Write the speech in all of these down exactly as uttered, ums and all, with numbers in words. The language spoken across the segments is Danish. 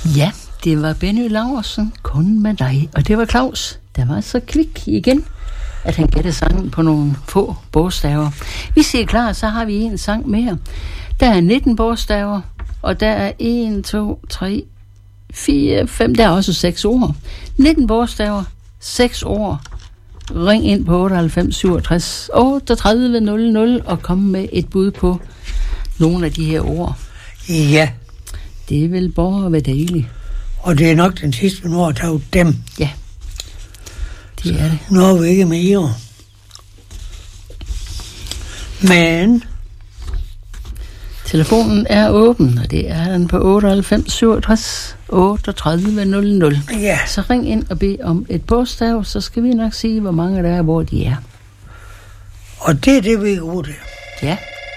Ja, det var Benny Laursen, kun med dig. Og det var Claus, der var så kvik igen, at han gættede sangen på nogle få bogstaver. Vi siger klar, så har vi en sang mere. Der er nitten bogstaver, og der er en, to, tre, fire, fem, der er også seks ord. nitten bogstaver, seks ord. Ring ind på otteoghalvfems syvogtres otteogtredive nul nul og kom med et bud på nogle af de her ord. Ja. Det vil bare være dejligt. Og det er nok den sidste, vi når at tage dem. Ja, det er det. Nu er vi ikke med i år. Men telefonen er åben, og det er den på otteoghalvfems syvogtres otteogtredive nul nul. ja, Så ring ind og bed om et bogstav, så skal vi nok sige, hvor mange der er, hvor de er. og det er det, vi er gode til. Ja.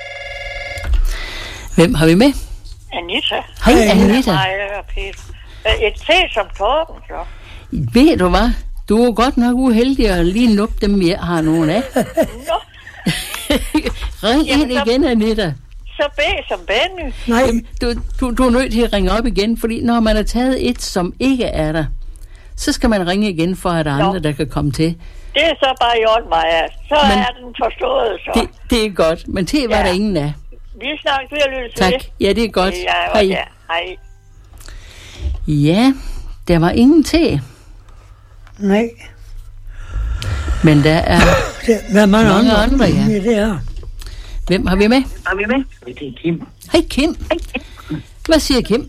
Hvem har vi med? Anita. Hej, Anita. Hej, Peter. Et te som Torben, så. Ved du hvad? Du er godt nok uheldig at lige nuppe dem, vi har nogen af. Nå, Ring Jamen, ind så- igen, Anita. så bed som Benny. Nej, Jamen, du, du, du er nødt til at ringe op igen, fordi når man har taget et, som ikke er der, så skal man ringe igen, for at der er Nå. andre, der kan komme til. Det er så bare i orden, Maja. Så Men- er den forstået, så. Det, det er godt, men te var Ja. der ingen af. Vi snakkes ved at lytte Tak. til. Ja, det er godt. Ja, Hej. ja. Hej. Ja, der var ingen te, nej. men der er... Det, der er mange, Mange andre. andre, ja. ja. Det er. Hvem har vi med? Er vi med? Det er Kim. Hej, Kim. Hvad siger Kim?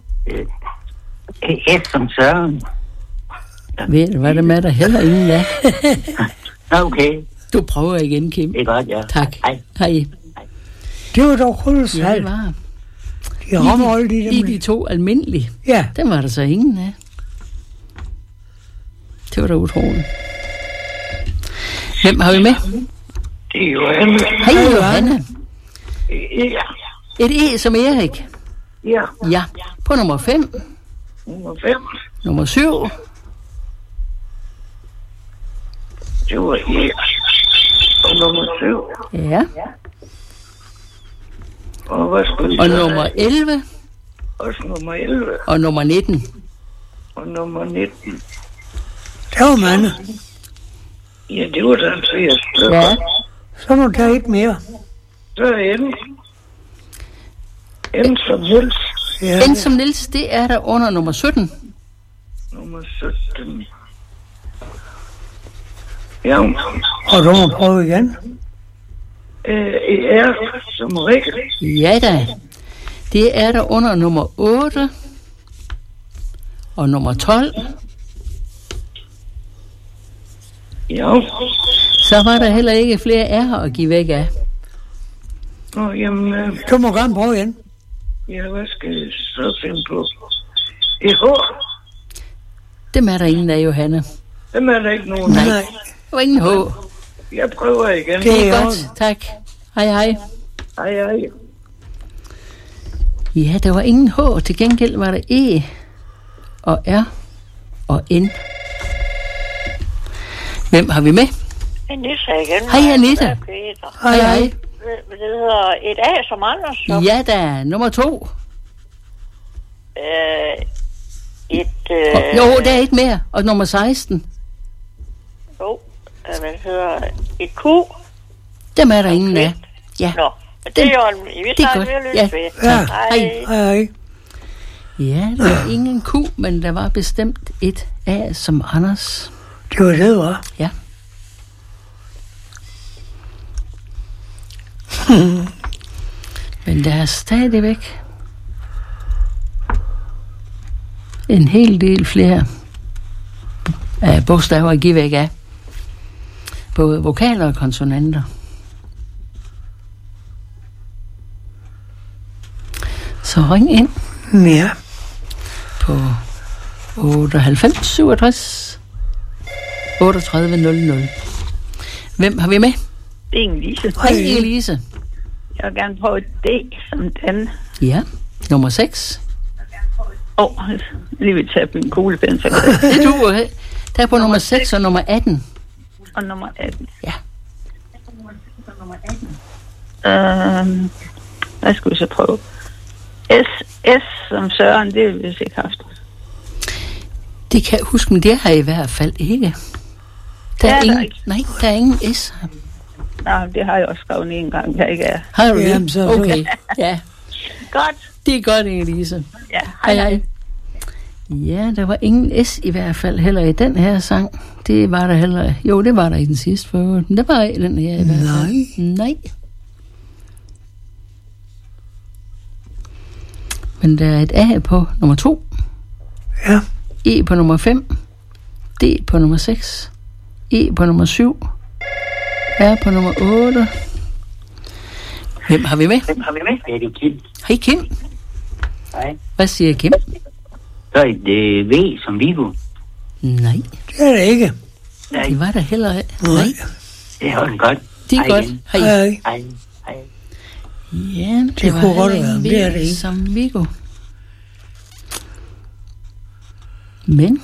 S som Søren. Ved du, hvad det med, der heller ingen af? Okay, Du prøver igen, Kim. det er godt, ja. Tak. Hej. Hej. Det var dog Ja, kuldsalt. det var. De rammer alle de I dem. de to almindelige, Ja, dem var der så ingen af. Det var da utroligt. Hvem har vi med? Det er jo Anne. Hej, Johanna. Ja. Et E som Erik. Ja. Ja. På nummer fem. Nummer fem. Nummer syv. Det var E. Og nummer syv. Ja. Og hvad skulle vi Og så nummer have? elleve. Også nummer elleve. Og nummer nitten. Og nummer nitten. der var mange. Ja, det var den tre stykker. Ja. Så må du tage et mere. Så er N. N som Niels. Ja, N som Niels, det er der under nummer sytten. Nummer sytten. Ja. og du må prøve igen. Øh, R som Rikke. Ja da. Det er der under nummer otte. Og nummer tolv. Ja. Så var der heller ikke flere R'er at give væk af. Nå, jamen, øh, Du må gerne prøve igen. ja, hvad skal jeg så finde på? E H. Dem er der ingen af, Johanna. Dem er der ikke nogen. Nej. Nej, Og ingen H. Jeg prøver igen. Det Det er er godt. Tak. Hej, hej. Hej, hej. Ja, der var ingen H. Til gengæld var der E og R og N. Hvem har vi med? Anita igen. Hej, Anita. Maja, Peter. Hej, hej. Det hedder et A som Anders, så. Ja da, nummer to. Øh, et... Og, Øh, jo, der er et mere. Og nummer seksten. Jo, øh, hvad hedder et Q. Dem er der ingen af. Ja. Nå, men det er jo en... Vi det er snakker godt. ved at Ja. lytte ved. Ja. Hej. Hej, hej. Ja, der var ingen Q, men der var bestemt et A som Anders. Det var det, var. Ja. Men der er stadigvæk en hel del flere af bogstaver at give væk af. Både vokaler og konsonanter. Så ring ind Ja. på otteoghalvfems syvogtres otteogtredive nul nul. Hvem har vi med? Det er Inge-Lise. Hej, Elise. Jeg vil gerne prøve et D som den. Ja, nummer seks. Åh, oh, lige vil tage min kuglepen, så kan jeg- Det er du. øh, Der er på nummer seks og nummer atten. Og nummer atten. Ja. Øhm, hvad skulle vi så prøve? S, S som Søren, det har vi vist ikke haft. Det kan jeg huske, men det har jeg i hvert fald ikke. Der Ja, er der ingen, er ikke. nej, der er ingen S her. Nej, det har jeg også skrevet en gang, der ikke er. Har du det? Jamen, så- Okay, ja. Godt. Det er godt, Inge-Lise. Ja, Hej, hej. Ja, der var ingen S i hvert fald heller i den her sang. Det var der heller... Jo, det var der i den sidste for øvrigt. Men der var i den her i hvert fald. Nej. Nej. Men der er et A på nummer to. Ja. E på nummer fem. D på nummer seks. E på nummer syv. R på nummer otte. Hvem har vi med? Hvem har vi med? Det er det Kim. Hej Kim. Hej. Hvad siger Kim? Så er det V som Vigo. Nej, Det er det ikke. Nej, det var der heller ikke. Nej. Nej, det er også godt. det er Hej godt. igen. Hej. Hej. Hej. Hej. Ja, det, Det var kunne godt heller være, en men det er V det ikke. som Viggo. Men...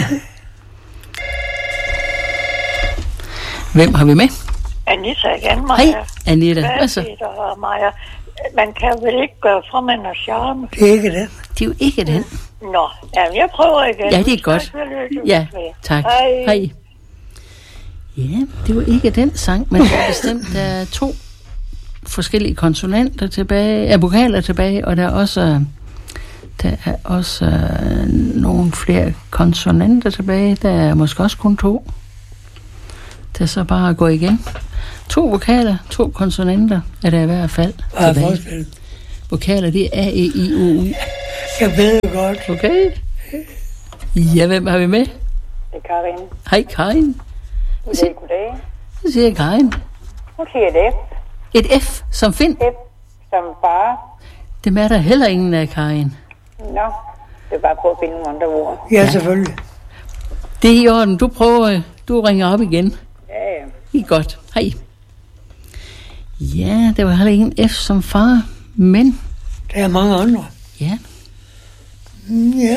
Hvem har vi med? Anita igen, Maja. Hej, Anita. Hvad så? Peter og Maja. Man kan vel ikke gøre formand og charme? Det er ikke den. Det er jo ikke den. Nå, jamen, jeg prøver igen. Ja, det er godt. Ja, tak. Hej. Hej. Ja, det var ikke den sang, men der er bestemt, der er to forskellige konsonanter tilbage, ja, vokaler tilbage, og der er også, der er også øh, nogle flere konsonanter tilbage. Der er måske også kun to. Der så bare går igen. To vokaler, to konsonanter er der i hvert fald Hvad er tilbage. forskellen? Vokaler, det er A, E, I, O, U. Jeg ved det godt. Okay. Ja, hvem har vi med? Det er Karin. Hej, Karin. Goddag, goddag. Så siger jeg Karin. Nu siger jeg det. Et F som Finn. F som far. Dem er der heller ingen af, Karin. Nå, det er bare på at finde nogle andre ord. Ja, selvfølgelig. Det er i orden. Du prøver, du ringer op igen. Ja, ja. Det er godt. Hej. Ja, der var heller ingen F som far, men Der er mange andre. ja. Mm, Ja.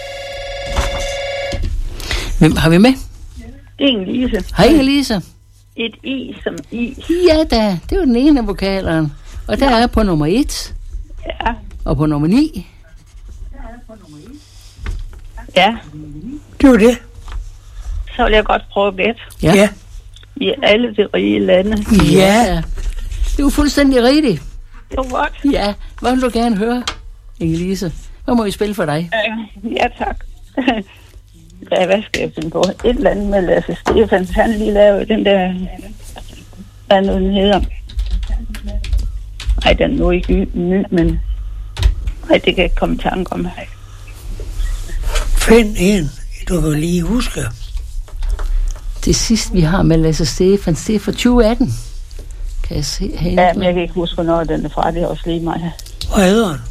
Hvem har vi med? Inge-Lise. Hej, Elisa. Et I som I. Ja da, det var den ene af vokalerne. Og der er på nummer et Ja. og på nummer ni. Ja. Det var det. Så vil jeg godt prøve at gætte. Ja. Ja. I alle de rige lande. Ja. Det var fuldstændig rigtigt. Det var godt. Ja, hvad vil du gerne høre, Inge-Lise? Hvad må vi spille for dig? Øh, Ja, tak. Ja, hvad skal jeg finde på? Et eller andet med Lasse Stefans. Han lige lavede den der... Hvad nu den hedder? Nej, den er nu ikke ny, ny, men... Nej, det kan jeg ikke komme i tanke om. Find en, du kan lige huske. Det sidste, vi har med Lasse Stefans, det er fra tyve atten. Kan jeg se herinde? Ja, men jeg kan ikke huske, hvornår den er fra. Det er også lige mig. Hvad hedder den?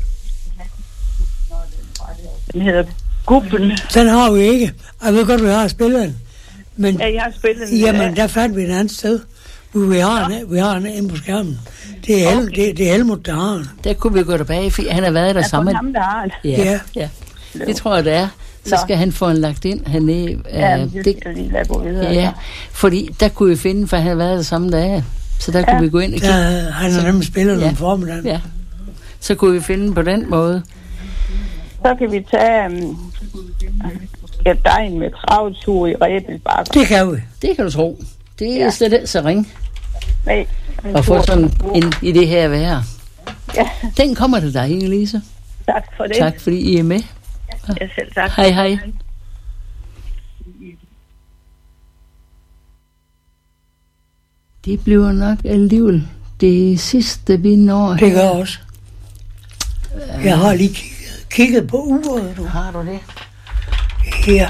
Den hedder Gubben. Den har vi ikke. Jeg ved godt, vi har spillet den. Men Ja, jeg har spillet den. jamen, der fandt vi et andet sted. Vi har en, vi har en inde på skærmen. Det er, Hel, Okay. det, det er Helmut, der har den. Der kunne vi gå tilbage, for han har været der Det er sammen. kun ham, der har den. Ja, Ja. ja. Det tror jeg, det er. Så Nå. skal han få en lagt ind hernede. Ja, Uh, det skal jeg lige lade gå videre. ja, fordi der kunne vi finde, for han har været der samme dag. Så der ja. kunne vi gå ind og kigge. Der, han har nemlig spillet Ja. den formiddag. Ja. Så kunne vi finde på den måde. Så kan vi tage um, et degn med travtur i Rebel Bakker. Det kan vi. Det kan du tro. Det er ja. Ja. slet ikke så ring Nej, en at få tur. sådan en i det her vejr. Ja, Den kommer til dig, Inge-Lise. tak for det. Tak, fordi I er med. Ja, selv tak. Hej, hej. Det bliver nok alligevel det sidste, vi når. Det gør også. Jeg har lige kigget, kigget på uret, du. Har du det? Ja.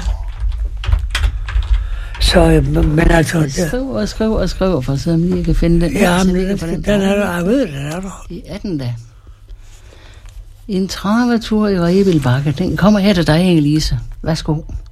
Så, øh, men altså... Det, Skriv og skriv og skriv, for at se, om lige kan finde den. ja, Så men ligger den, på den, den er der. Jeg ved, den er der. Det er den da. En travetur i Rebel Bakke. Den kommer her til dig, Inge-Lise. Værsgo.